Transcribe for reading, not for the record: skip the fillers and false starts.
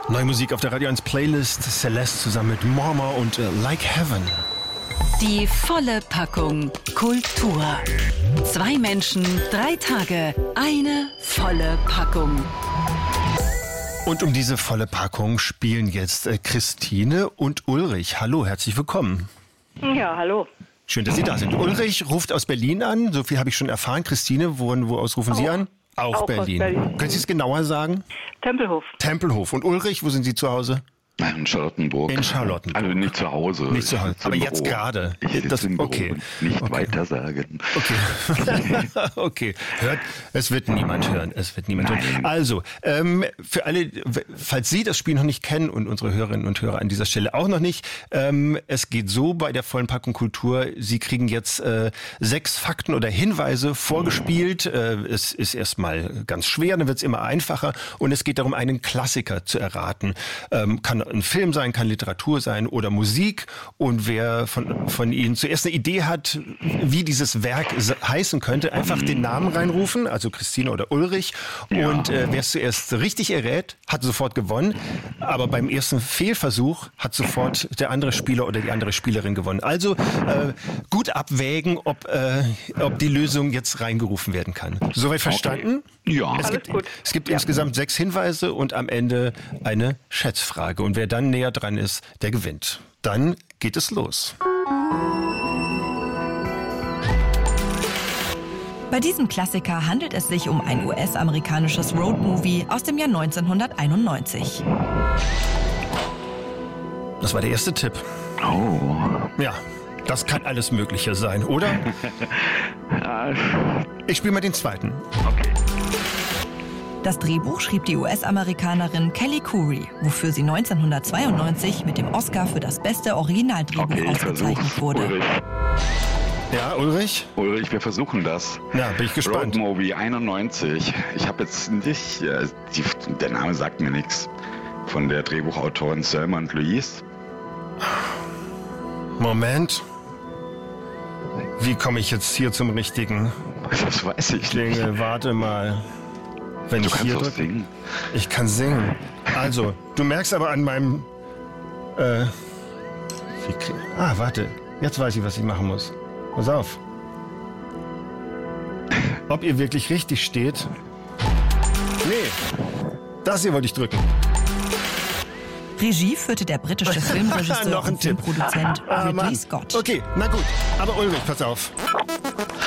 Neue Musik auf der Radio 1 Playlist. Celeste zusammen mit Morma und Like Heaven. Die volle Packung Kultur. 2 Menschen, 3 Tage, eine volle Packung. Und um diese volle Packung spielen jetzt Christine und Ulrich. Hallo, herzlich willkommen. Ja, hallo. Schön, dass Sie da sind. Ulrich ruft aus Berlin an. So viel habe ich schon erfahren. Christine, woraus rufen Sie an? Auch Berlin. Können Sie es genauer sagen? Tempelhof. Tempelhof. Und Ulrich, wo sind Sie zu Hause? In Charlottenburg. In Charlottenburg. Also nicht zu Hause. Nicht zu Hause. Aber jetzt gerade. Ich sitze im Büro. Okay. Nicht weiter sagen. Okay. Okay. Es wird niemand hören. Hören. Also, für alle, falls Sie das Spiel noch nicht kennen und unsere Hörerinnen und Hörer an dieser Stelle auch noch nicht, es geht so bei der vollen Packung Kultur, Sie kriegen jetzt 6 Fakten oder Hinweise vorgespielt. Es ist erstmal ganz schwer, dann wird es immer einfacher und es geht darum, einen Klassiker zu erraten. Kann ein Film sein, kann Literatur sein oder Musik. Und wer von Ihnen zuerst eine Idee hat, wie dieses Werk heißen könnte, einfach den Namen reinrufen, also Christine oder Ulrich. Ja. Und wer es zuerst richtig errät, hat sofort gewonnen. Aber beim ersten Fehlversuch hat sofort der andere Spieler oder die andere Spielerin gewonnen. Also gut abwägen, ob die Lösung jetzt reingerufen werden kann. Soweit verstanden? Okay. Ja. Es gibt insgesamt 6 Hinweise und am Ende eine Schätzfrage. Und wer dann näher dran ist, der gewinnt. Dann geht es los. Bei diesem Klassiker handelt es sich um ein US-amerikanisches Roadmovie aus dem Jahr 1991. Das war der erste Tipp. Oh. Ja, das kann alles Mögliche sein, oder? Ich spiele mal den zweiten. Okay. Das Drehbuch schrieb die US-Amerikanerin Kelly Currie, wofür sie 1992 mit dem Oscar für das beste Originaldrehbuch ausgezeichnet wurde. Ulrich. Ja, Ulrich? Ulrich, wir versuchen das. Ja, bin ich gespannt. Roadmovie 91. Ich habe jetzt nicht, der Name sagt mir nichts. Von der Drehbuchautorin Selma und Louise. Moment. Wie komme ich jetzt hier zum richtigen? Das weiß ich Klingel, nicht. warte mal. Wenn Du ich kannst hier auch drücke. singen. Ich kann singen. Also, du merkst aber an meinem... warte. Jetzt weiß ich, was ich machen muss. Pass auf. Ob ihr wirklich richtig steht? Nee. Das hier wollte ich drücken. Regie führte der britische Filmregisseur Noch ein und Filmproduzent Ridley Scott. Okay, na gut. Aber Ulrich, pass auf.